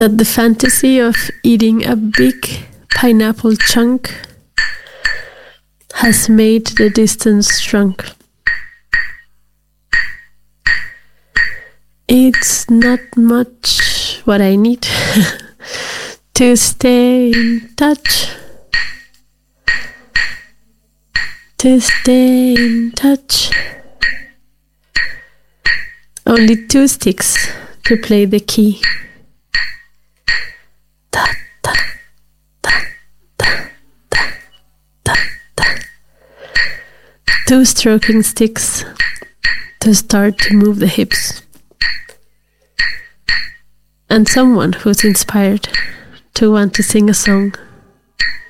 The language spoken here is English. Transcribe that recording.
that the fantasy of eating a big pineapple chunk has made the distance shrunk. It's not much what I need to stay in touch. To stay in touch. Only 2 sticks to play the key. Da, da, da, da, da, da, da. 2 stroking sticks to start to move the hips. And someone who's inspired to want to sing a song.